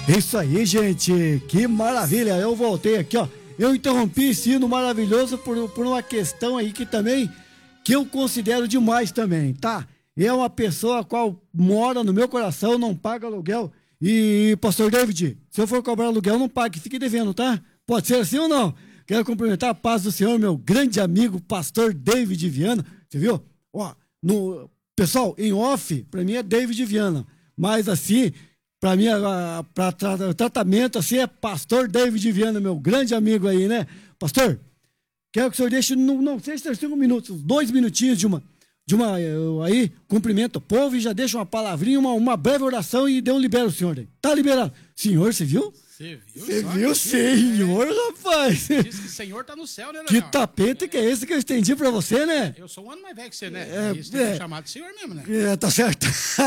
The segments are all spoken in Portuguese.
Isso aí, gente, que maravilha, eu voltei aqui, ó, eu interrompi esse hino maravilhoso por uma questão aí que eu considero demais também, tá? É uma pessoa a qual mora no meu coração, não paga aluguel, e pastor David, se eu for cobrar aluguel, não pague, fique devendo, tá? Pode ser assim ou não? Quero cumprimentar a paz do Senhor, meu grande amigo, pastor David Viana, você viu? Ó, pessoal, em off, pra mim é David Viana, mas assim... Para mim, para tratamento, assim, é pastor David Viana, meu grande amigo aí, né? Pastor, quero que o senhor deixe, não sei se 5 minutos, 2 minutinhos de uma aí, cumprimenta o povo e já deixa uma palavrinha, uma breve oração e libera o senhor aí. Tá liberado. Senhor, você viu? Você viu, senhor, rapaz? Diz que o senhor tá no céu, né, Daniel? Que tapete que é esse que eu estendi pra você, né? Eu sou um ano mais velho que você, né? Isso tem que ser chamado de senhor mesmo, né? Tá certo.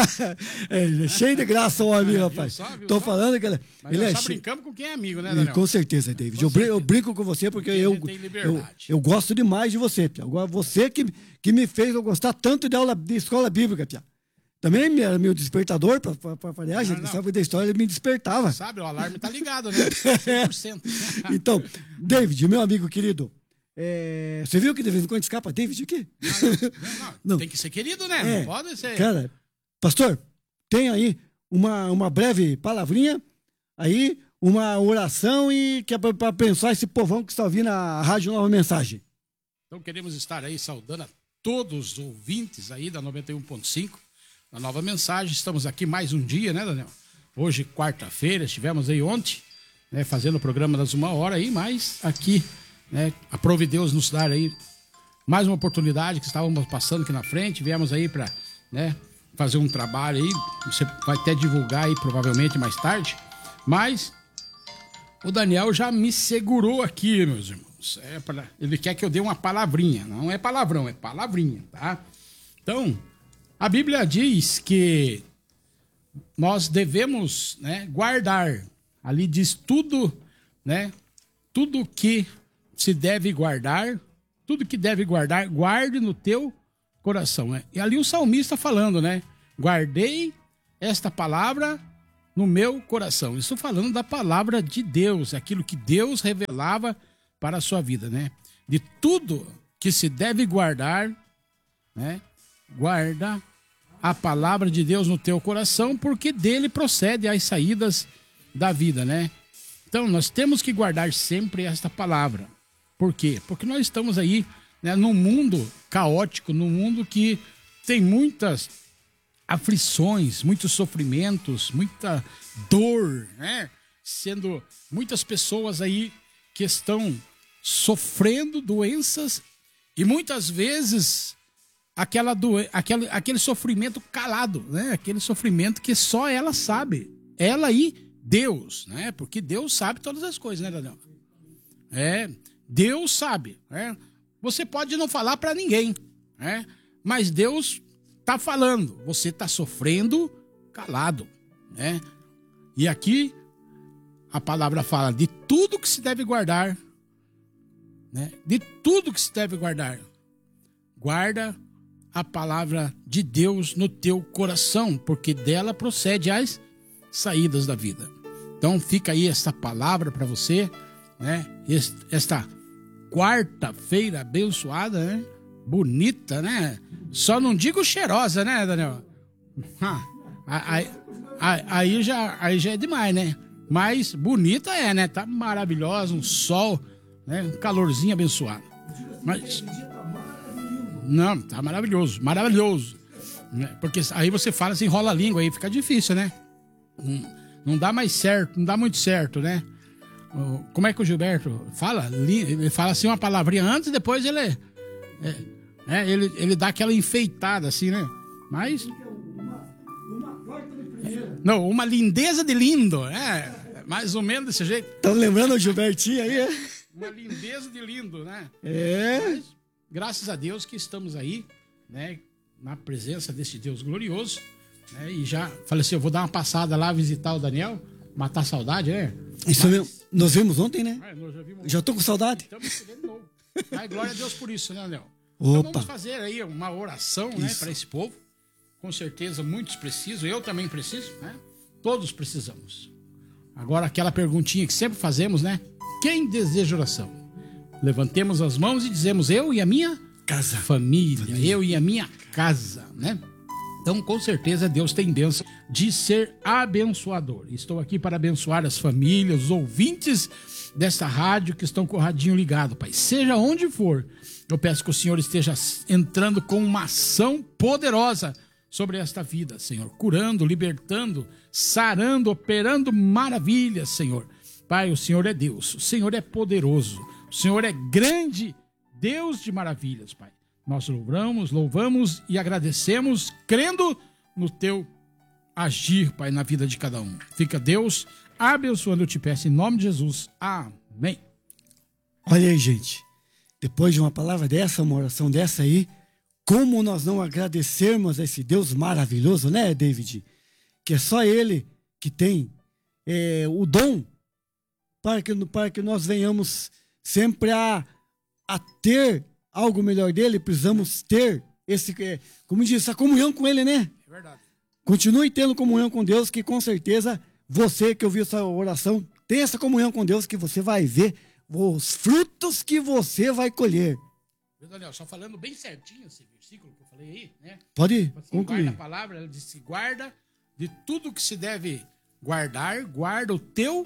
Cheio de graça o homem, rapaz. Tô falando que ele é só brincamos com quem é amigo, né, Daniel? Com certeza, David. Eu brinco com você porque eu gosto demais de você, Pia. Agora, você que me fez eu gostar tanto de escola bíblica, Pia. Também era meu despertador para falhar, gente. Sabe da história, ele me despertava. Sabe, o alarme tá ligado, né? 100%. Então, David, meu amigo querido, você viu que de vez em quando escapa David aqui? Não. Tem que ser querido, né? Não pode ser. Cara, pastor, tem aí uma breve palavrinha, aí uma oração e que é para abençoar esse povão que está ouvindo a Rádio Nova Mensagem. Então queremos estar aí saudando a todos os ouvintes aí da 91.5. Na Nova Mensagem, estamos aqui mais um dia, né, Daniel? Hoje, quarta-feira, estivemos aí ontem, né, fazendo o programa das 1h aí, mas aqui, né, aprove Deus nos dar aí mais uma oportunidade que estávamos passando aqui na frente, viemos aí para, né, fazer um trabalho aí, você vai até divulgar aí provavelmente mais tarde, mas o Daniel já me segurou aqui, meus irmãos, ele quer que eu dê uma palavrinha, não é palavrão, é palavrinha, tá? Então... A Bíblia diz que nós devemos, né, guardar. Ali diz tudo, né? Tudo que se deve guardar, tudo que deve guardar, guarde no teu coração. Né? E ali o salmista falando, né? Guardei esta palavra no meu coração. Estou falando da palavra de Deus, aquilo que Deus revelava para a sua vida, né? De tudo que se deve guardar, né? Guarda a palavra de Deus no teu coração, porque dele procede as saídas da vida, né? Então, nós temos que guardar sempre esta palavra. Por quê? Porque nós estamos aí, né, num mundo caótico, num mundo que tem muitas aflições, muitos sofrimentos, muita dor, né? Sendo muitas pessoas aí que estão sofrendo doenças e muitas vezes... aquele sofrimento calado, né? Aquele sofrimento que só ela sabe. Ela e Deus, né? Porque Deus sabe todas as coisas, né, Daniel? Deus sabe, né? Você pode não falar para ninguém, né? Mas Deus tá falando. Você tá sofrendo calado, né? E aqui a palavra fala de tudo que se deve guardar, né? De tudo que se deve guardar. Guarda a palavra de Deus no teu coração, porque dela procede as saídas da vida. Então fica aí essa palavra para você, né? Esta quarta-feira abençoada, né? Bonita, né? Só não digo cheirosa, né, Daniel? Aí já é demais, né? Mas bonita né? Tá maravilhosa, um sol, né? Um calorzinho abençoado. Mas... Não, tá maravilhoso, maravilhoso. Porque aí você fala assim, enrola a língua aí, fica difícil, né? Não dá mais certo, não dá muito certo, né? Como é que o Gilberto fala? Ele fala assim uma palavrinha antes e depois ele dá aquela enfeitada assim, né? Mas... Não, uma lindeza de lindo, mais ou menos desse jeito. Estão lembrando o Gilbertinho aí, Uma lindeza de lindo, né? Mas, graças a Deus que estamos aí, né, na presença desse Deus glorioso, né, e já falei assim, eu vou dar uma passada lá, visitar o Daniel, matar a saudade, né? Isso mesmo, nós vimos ontem, né? Nós já vimos já tô com saudade. Estamos de novo. Glória a Deus por isso, né, Daniel? Opa. Então vamos fazer aí uma oração, né, para esse povo. Com certeza muitos precisam, eu também preciso, né? Todos precisamos. Agora aquela perguntinha que sempre fazemos, né? Quem deseja oração? Levantemos as mãos e dizemos eu e a minha Casa. família, eu e a minha casa, né? Então, com certeza, Deus tem bênção de ser abençoador. Estou aqui para abençoar as famílias, os ouvintes dessa rádio que estão com o radinho ligado, Pai. Seja onde for, eu peço que o Senhor esteja entrando com uma ação poderosa sobre esta vida, Senhor. Curando, libertando, sarando, operando maravilhas, Senhor. Pai, o Senhor é Deus, o Senhor é poderoso, o Senhor é grande, Deus de maravilhas, Pai. Nós louvamos e agradecemos, crendo no teu agir, Pai, na vida de cada um. Fica Deus abençoando, eu te peço em nome de Jesus. Amém. Olha aí, gente. Depois de uma palavra dessa, uma oração dessa aí, como nós não agradecermos a esse Deus maravilhoso, né, David? Que é só Ele que tem o dom para que nós venhamos sempre a ter algo melhor dele. Precisamos ter como diz, essa comunhão com ele, né? É verdade. Continue tendo comunhão com Deus, que com certeza você que ouviu essa oração tem essa comunhão com Deus, que você vai ver os frutos que você vai colher. Viu, Daniel? Só falando bem certinho esse versículo que eu falei aí, né? Pode Assim, concluir. guarda a palavra, ela diz: guarda de tudo que se deve guardar, guarda o teu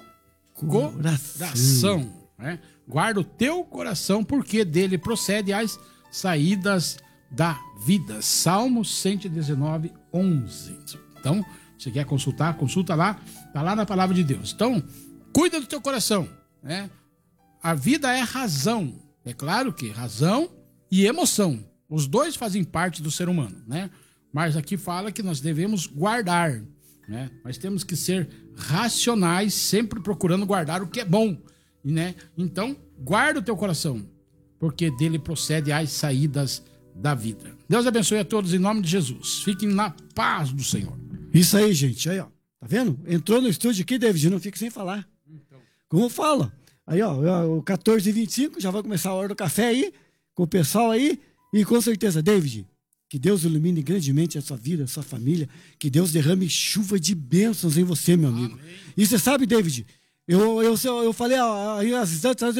coração, né? Guarda o teu coração, porque dele procede as saídas da vida. Salmo 119, 11. Então, você quer consultar, consulta lá, tá lá na palavra de Deus. Então, cuida do teu coração, né? A vida é razão. É claro que razão e emoção, os dois fazem parte do ser humano, né? Mas aqui fala que nós devemos guardar, né? Nós temos que ser racionais, sempre procurando guardar o que é bom, né? Então, guarda o teu coração, porque dele procede as saídas da vida. Deus abençoe a todos em nome de Jesus. Fiquem na paz do Senhor. Isso aí, gente. Aí, ó. Tá vendo? Entrou no estúdio aqui, David, não fica sem falar. Então. Como eu falo. Aí, ó, o 14h25, já vai começar a hora do café aí, com o pessoal aí. E com certeza, David, que Deus ilumine grandemente a sua vida, a sua família. Que Deus derrame chuva de bênçãos em você, meu amigo. Amém. E você sabe, David, eu falei aí às instantes,